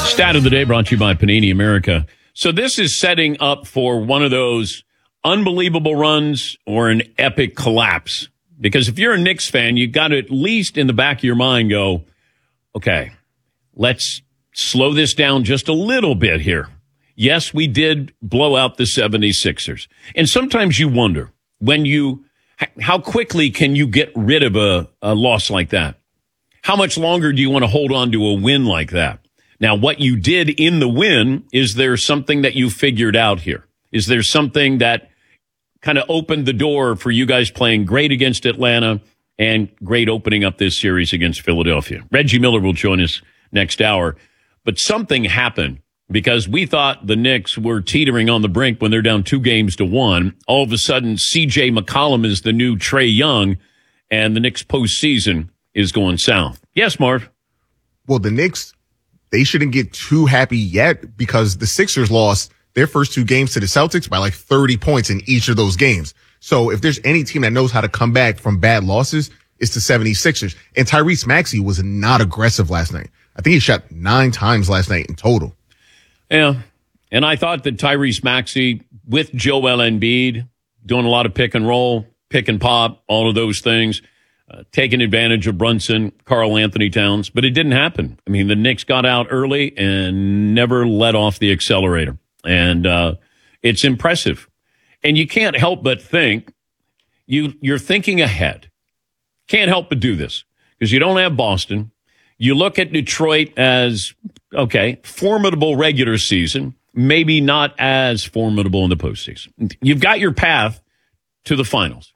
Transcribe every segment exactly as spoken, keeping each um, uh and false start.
Stat of the day brought to you by Panini America. So this is setting up for one of those unbelievable runs or an epic collapse. Because if you're a Knicks fan, you got to at least in the back of your mind go, okay, let's slow this down just a little bit here. Yes, we did blow out the seventy-sixers. And sometimes you wonder when you, how quickly can you get rid of a, a loss like that? How much longer do you want to hold on to a win like that? Now, what you did in the win, is there something that you figured out here? Is there something that kind of opened the door for you guys playing great against Atlanta and great opening up this series against Philadelphia? Reggie Miller will join us next hour. But something happened because we thought the Knicks were teetering on the brink when they're down two games to one. All of a sudden, C J McCollum is the new Trae Young, and the Knicks postseason is going south. Yes, Marv? Well, the Knicks, they shouldn't get too happy yet because the Sixers lost their first two games to the Celtics by like thirty points in each of those games. So if there's any team that knows how to come back from bad losses, it's the seventy-sixers. And Tyrese Maxey was not aggressive last night. I think he shot nine times last night in total. Yeah. And I thought that Tyrese Maxey with Joel Embiid doing a lot of pick and roll, pick and pop, all of those things, uh, taking advantage of Brunson, Karl Anthony Towns, but it didn't happen. I mean, the Knicks got out early and never let off the accelerator. And uh, it's impressive. And you can't help but think, you, you're thinking ahead. Can't help but do this because you don't have Boston. You look at Detroit as, okay, formidable regular season, maybe not as formidable in the postseason. You've got your path to the finals.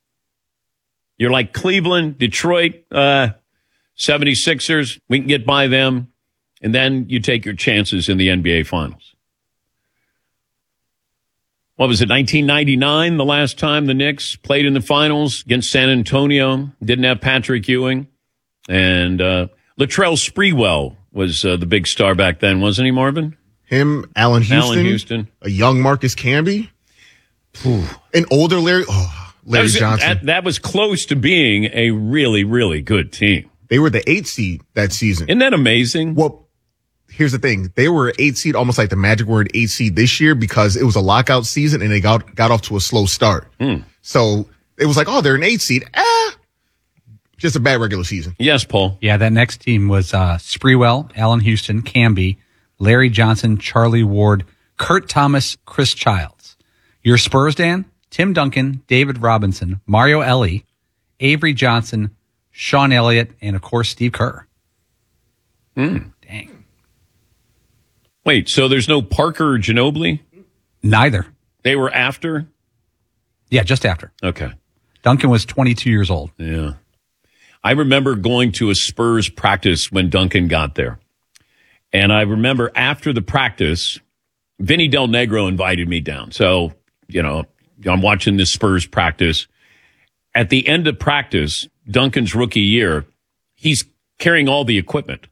You're like Cleveland, Detroit, uh, seventy-sixers. We can get by them. And then you take your chances in the N B A Finals. What was it, nineteen ninety-nine, the last time the Knicks played in the finals against San Antonio? Didn't have Patrick Ewing. And uh, Latrell Sprewell was uh, the big star back then, wasn't he, Marvin? Him, Allen Houston, Allen Houston. A young Marcus Camby, an older Larry, oh, Larry that was, Johnson. That, that was close to being a really, really good team. They were the eight seed that season. Isn't that amazing? Well, here's the thing. They were eight seed, almost like the magic word eight seed this year because it was a lockout season and they got, got off to a slow start. Mm. So it was like, oh, they're an eight seed. Ah, just a bad regular season. Yes, Paul. Yeah, that next team was uh, Sprewell, Allen Houston, Camby, Larry Johnson, Charlie Ward, Kurt Thomas, Chris Childs. Your Spurs, Dan? Tim Duncan, David Robinson, Mario Elie, Avery Johnson, Sean Elliott, and, of course, Steve Kerr. Mm. Dang. Wait, so there's no Parker or Ginobili? Neither. They were after? Yeah, just after. Okay. Duncan was twenty-two years old. Yeah. I remember going to a Spurs practice when Duncan got there. And I remember after the practice, Vinny Del Negro invited me down. So, you know, I'm watching this Spurs practice. At the end of practice, Duncan's rookie year, he's carrying all the equipment.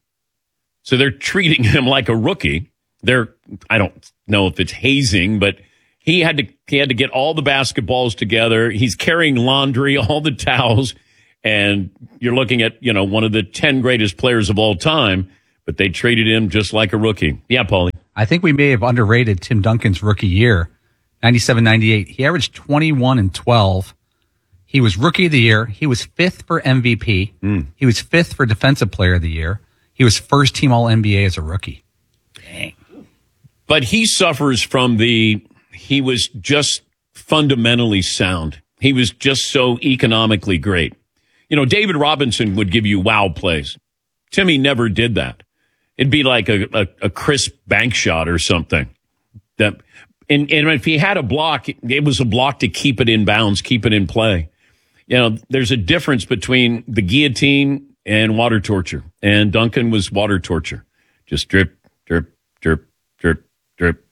So they're treating him like a rookie. They're, I don't know if it's hazing, but he had to, he had to get all the basketballs together. He's carrying laundry, all the towels. And you're looking at, you know, one of the ten greatest players of all time, but they treated him just like a rookie. Yeah, Paulie. I think we may have underrated Tim Duncan's rookie year, ninety-seven ninety-eight. He averaged twenty-one and twelve. He was rookie of the year. He was fifth for M V P. Mm. He was fifth for defensive player of the year. He was first team all N B A as a rookie. Dang. But he suffers from the, he was just fundamentally sound. He was just so economically great. You know, David Robinson would give you wow plays. Timmy never did that. It'd be like a, a, a crisp bank shot or something. That, and, and if he had a block, it was a block to keep it in bounds, keep it in play. You know, there's a difference between the guillotine and water torture. And Duncan was water torture. Just drip, drip, drip, drip, drip.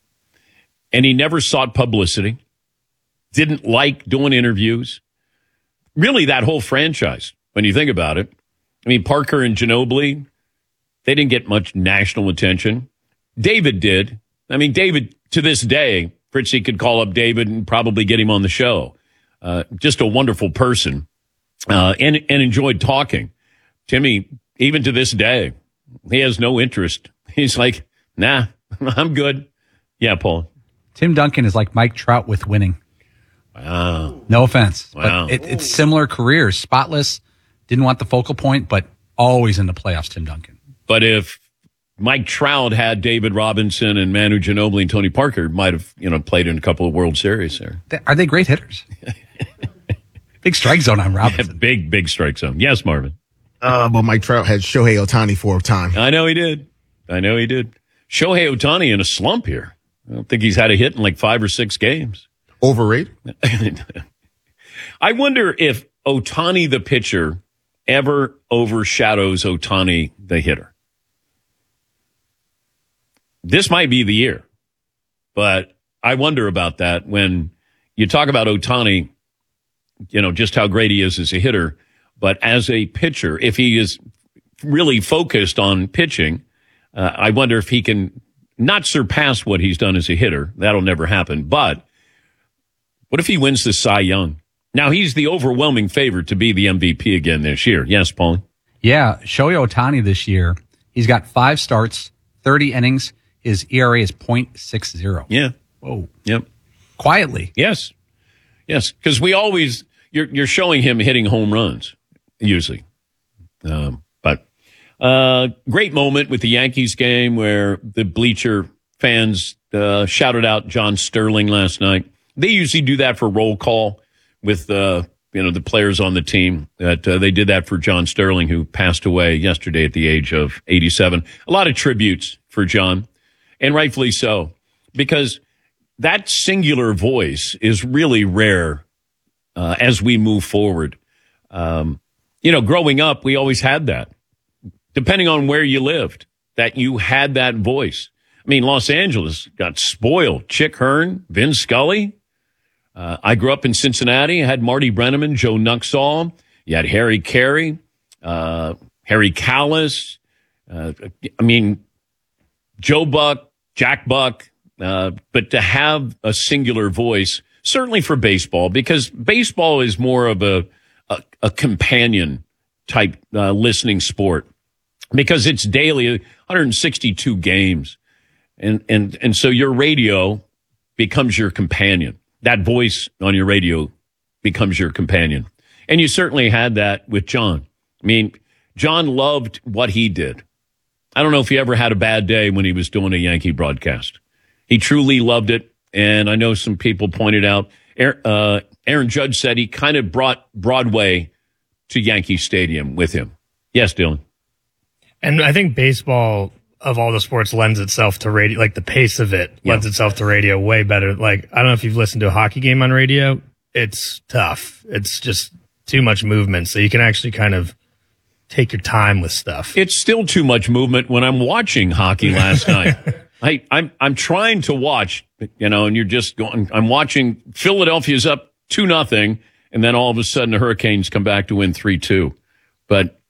And he never sought publicity. Didn't like doing interviews. Really, that whole franchise, when you think about it. I mean, Parker and Ginobili, they didn't get much national attention. David did. I mean, David, to this day, Fritzy could call up David and probably get him on the show. Uh, just a wonderful person uh, and, and enjoyed talking. Timmy, even to this day, he has no interest. He's like, Nah, I'm good. Yeah, Paul. Tim Duncan is like Mike Trout with winning. Wow. No offense. Wow. But it, it's similar careers. Spotless, didn't want the focal point, but always in the playoffs, Tim Duncan. But if Mike Trout had David Robinson and Manu Ginobili and Tony Parker, might have, you know, played in a couple of World Series there. Are they great hitters? Big strike zone on Robinson. big, big strike zone. Yes, Marvin. Uh, but Mike Trout had Shohei Ohtani for a time. I know he did. I know he did. Shohei Ohtani in a slump here. I don't think he's had a hit in like five or six games. Overrated? I wonder if Ohtani the pitcher ever overshadows Ohtani the hitter. This might be the year, but I wonder about that when you talk about Ohtani, you know, just how great he is as a hitter, but as a pitcher, if he is really focused on pitching, uh, I wonder if he can not surpass what he's done as a hitter. That'll never happen. But what if he wins the Cy Young? Now, he's the overwhelming favorite to be the M V P again this year. Yes, Paul? Yeah, Shohei Ohtani this year, he's got five starts, thirty innings. His E R A is point six zero. Yeah. Whoa. Yep. Quietly. Yes. Yes. Because we always, you're, you're showing him hitting home runs, usually. Um, but uh, great moment with the Yankees game where the bleacher fans uh, shouted out John Sterling last night. They usually do that for roll call with uh, you know the players on the team. That uh, they did that for John Sterling, who passed away yesterday at the age of eighty-seven. A lot of tributes for John. And rightfully so, because that singular voice is really rare uh, as we move forward. Um, you know, growing up, we always had that. Depending on where you lived, that you had that voice. I mean, Los Angeles got spoiled. Chick Hearn, Vin Scully. Uh, I grew up in Cincinnati. I had Marty Brennaman, Joe Nuxall. You had Harry Carey, uh, Harry Callis. Uh, I mean, Joe Buck. Jack Buck, uh, but to have a singular voice, certainly for baseball, because baseball is more of a a, a companion type uh, listening sport, because it's daily, one hundred sixty-two games, and and and so your radio becomes your companion. That voice on your radio becomes your companion, and you certainly had that with John. I mean, John loved what he did. I don't know if he ever had a bad day when he was doing a Yankee broadcast. He truly loved it. And I know some people pointed out, uh, Aaron Judge said he kind of brought Broadway to Yankee Stadium with him. Yes, Dylan. And I think baseball, of all the sports, lends itself to radio. Like the pace of it lends yeah. itself to radio way better. Like, I don't know if you've listened to a hockey game on radio. It's tough. It's just too much movement. So you can actually kind of take your time with stuff. It's still too much movement when I'm watching hockey last night. I, I'm I'm trying to watch, you know, and you're just going. I'm watching Philadelphia's up two nothing, and then all of a sudden the Hurricanes come back to win three two. But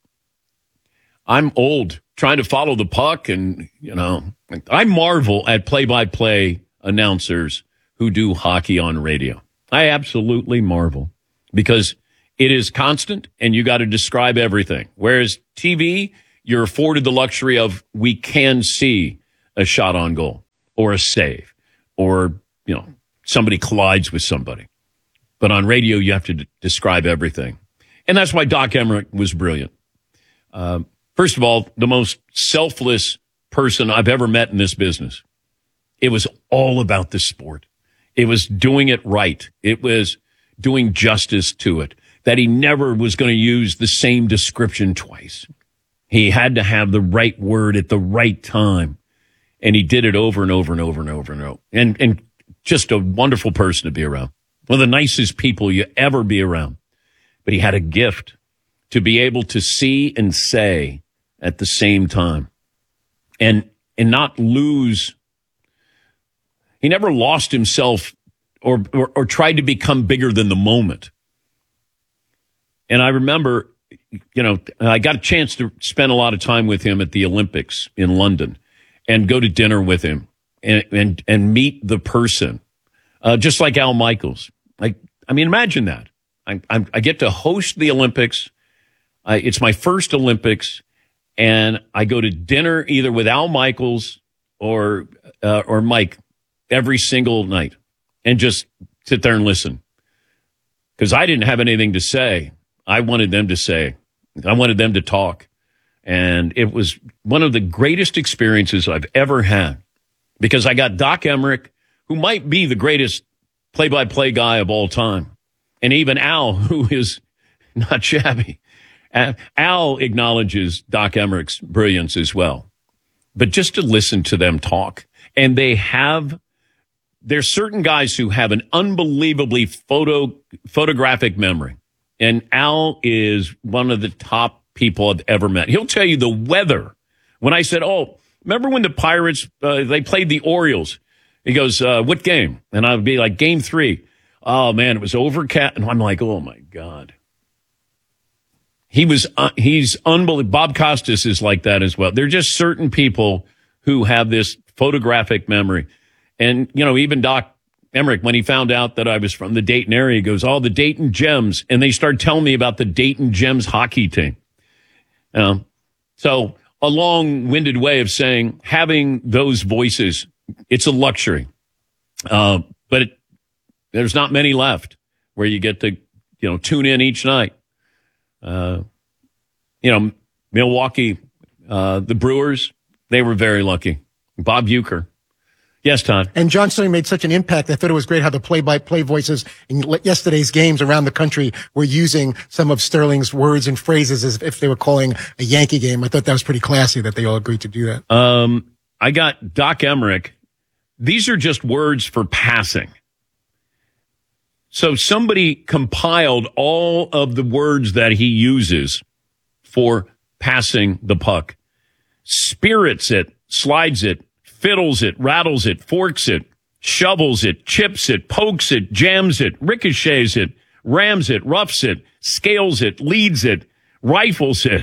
I'm old, trying to follow the puck, and you know, I marvel at play-by-play announcers who do hockey on radio. I absolutely marvel because it is constant, and you got to describe everything. Whereas T V, you're afforded the luxury of we can see a shot on goal or a save or, you know, somebody collides with somebody. But on radio, you have to d- describe everything. And that's why Doc Emmerich was brilliant. Uh, first of all, the most selfless person I've ever met in this business. It was all about the sport. It was doing it right. It was doing justice to it. That he never was going to use the same description twice. He had to have the right word at the right time. And he did it over and over and over and over and over. And, and just a wonderful person to be around. One of the nicest people you ever be around. But he had a gift to be able to see and say at the same time. And, and not lose. He never lost himself or, or, or tried to become bigger than the moment. And I remember, you know, I got a chance to spend a lot of time with him at the Olympics in London and go to dinner with him and and, and meet the person, uh, just like Al Michaels. Like, I mean, imagine that. I, I, I get to host the Olympics. I, it's my first Olympics, and I go to dinner either with Al Michaels or uh, or Mike every single night and just sit there and listen. Because I didn't have anything to say. I wanted them to say. I wanted them to talk. And it was one of the greatest experiences I've ever had. Because I got Doc Emmerich, who might be the greatest play-by-play guy of all time. And even Al, who is not shabby. Al acknowledges Doc Emmerich's brilliance as well. But just to listen to them talk. And they have, there's certain guys who have an unbelievably photo photographic memory. And Al is one of the top people I've ever met. He'll tell you the weather. When I said, oh, remember when the Pirates, uh, they played the Orioles? He goes, uh, what game? And I would be like, game three. Oh, man, it was overcast. And I'm like, oh, my God. He was, uh, he's unbelievable. Bob Costas is like that as well. There are just certain people who have this photographic memory. And, you know, even Doc Emmerich, when he found out that I was from the Dayton area, he goes, oh, the Dayton Gems. And they started telling me about the Dayton Gems hockey team. Um, so a long-winded way of saying having those voices, it's a luxury. Uh, but it, there's not many left where you get to, you know, tune in each night. Uh, you know, Milwaukee, uh, the Brewers, they were very lucky. Bob Uecker. Yes, Todd. And John Sterling made such an impact. I thought it was great how the play-by-play voices in yesterday's games around the country were using some of Sterling's words and phrases as if they were calling a Yankee game. I thought that was pretty classy that they all agreed to do that. Um, I got Doc Emmerich. These are just words for passing. So somebody compiled all of the words that he uses for passing the puck. Spirits it, slides it, fiddles it, rattles it, forks it, shovels it, chips it, pokes it, jams it, ricochets it, rams it, roughs it, scales it, leads it, rifles it,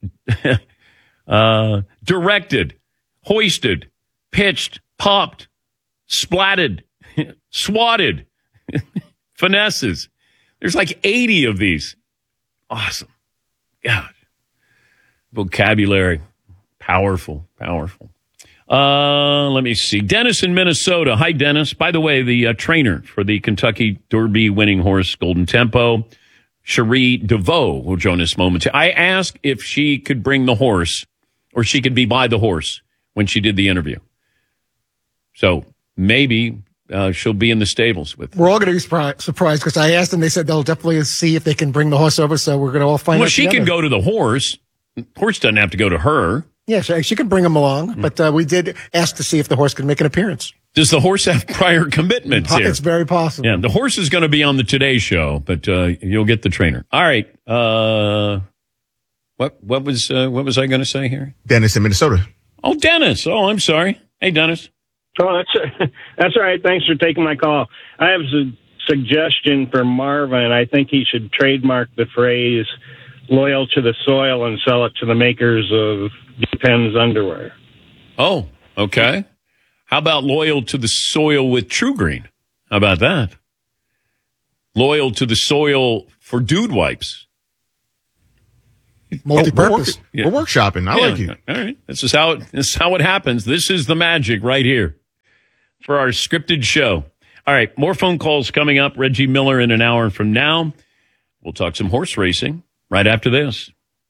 uh, directed, hoisted, pitched, popped, splatted, swatted, finesses. There's like eighty of these. Awesome. God. Vocabulary. Powerful, powerful. Uh, let me see. Dennis in Minnesota. Hi, Dennis. By the way, the uh, trainer for the Kentucky Derby winning horse Golden Tempo, Cherie DeVoe, will join us momentarily. I asked if she could bring the horse or she could be by the horse when she did the interview. So maybe uh, she'll be in the stables with her. We're all going to be surprised because I asked them. They said they'll definitely see if they can bring the horse over. So we're going to all find well, out. Well, she together. can go to the horse. Horse doesn't have to go to her. Yeah, she, she could bring him along, but uh, we did ask to see if the horse could make an appearance. Does the horse have prior commitments here? It's very possible. Yeah, the horse is going to be on the Today Show, but uh, you'll get the trainer. All right. Uh, what what was uh, what was I going to say here? Dennis in Minnesota. Oh, Dennis. Oh, I'm sorry. Hey, Dennis. Oh, that's that's all right. Thanks for taking my call. I have a suggestion for Marvin. I think he should trademark the phrase "loyal to the soil" and sell it to the makers of Depends underwear. Oh, okay. How about loyal to the soil with True Green? How about that? Loyal to the soil for dude wipes. Multi-purpose. Oh, we're, work, we're workshopping. I yeah, like it. All right. This is how it, this is how it happens. This is the magic right here for our scripted show. All right. More phone calls coming up. Reggie Miller in an hour from now. We'll talk some horse racing right after this.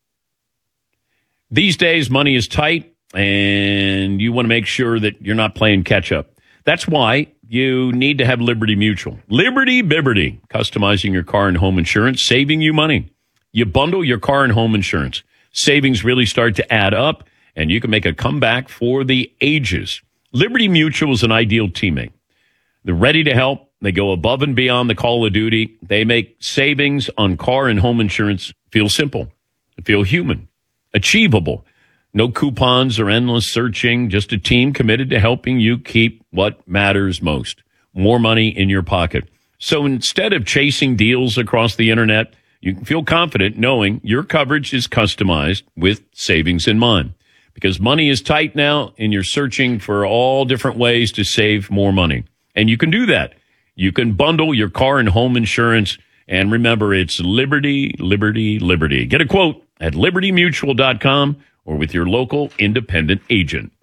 These days, money is tight, and you want to make sure that you're not playing catch-up. That's why you need to have Liberty Mutual. Liberty Bibberty, customizing your car and home insurance, saving you money. You bundle your car and home insurance. Savings really start to add up, and you can make a comeback for the ages. Liberty Mutual is an ideal teammate. They're ready to help. They go above and beyond the call of duty. They make savings on car and home insurance feel simple, feel human. Achievable. No coupons or endless searching, just a team committed to helping you keep what matters most. More money in your pocket. So instead of chasing deals across the internet, you can feel confident knowing your coverage is customized with savings in mind. Because money is tight now and you're searching for all different ways to save more money. And you can do that. You can bundle your car and home insurance. And remember, it's Liberty, Liberty, Liberty. Get a quote at liberty mutual dot com or with your local independent agent.